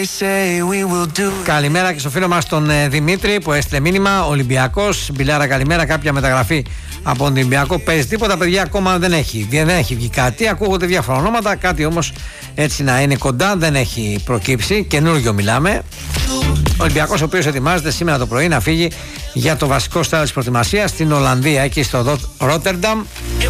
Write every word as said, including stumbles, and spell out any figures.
Καλημέρα και στο φίλο μας τον ε, Δημήτρη που έστειλε μήνυμα. Ολυμπιακός, Μπιλάρα, καλημέρα. Κάποια μεταγραφή από τον Ολυμπιακό παίζει τίποτα, παιδιά, ακόμα δεν έχει, δεν έχει βγει κάτι. Ακούγονται διάφορα ονόματα, κάτι όμως έτσι να είναι κοντά δεν έχει προκύψει. Καινούργιο μιλάμε. Ο Ολυμπιακός, ο οποίος ετοιμάζεται σήμερα το πρωί να φύγει για το βασικό στάδιο της προετοιμασίας στην Ολλανδία, εκεί στο Ρότερνταμ.